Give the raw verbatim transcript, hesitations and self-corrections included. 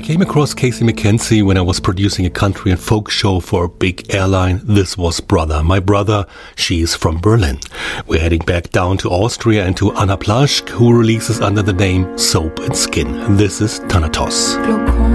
came across Casey McKenzie when I was producing a country and folk show for a big airline. This was Brother. My brother, she's from Berlin. We're heading back down to Austria and to Anna Plaschk, who releases under the name Soap and Skin. This is Thanatos.